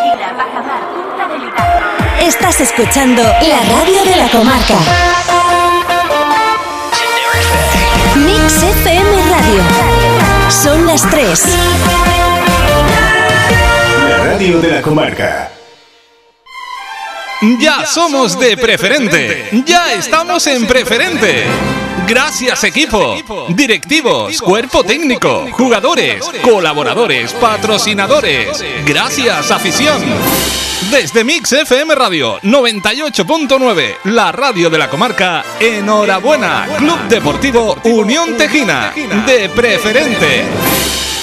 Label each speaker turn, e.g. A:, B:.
A: Algeciras, Bajamar, Punta del Hidalgo.
B: Estás escuchando la radio de la comarca. Mix FM Radio. Son las 3.
C: La radio de la comarca.
D: Ya somos de Preferente. Ya estamos en Preferente. Gracias equipo, directivos, cuerpo técnico, jugadores, colaboradores, patrocinadores. Gracias afición. Desde Mix FM Radio 98.9, la radio de la comarca, enhorabuena, Club Deportivo Unión Tejina, de Preferente.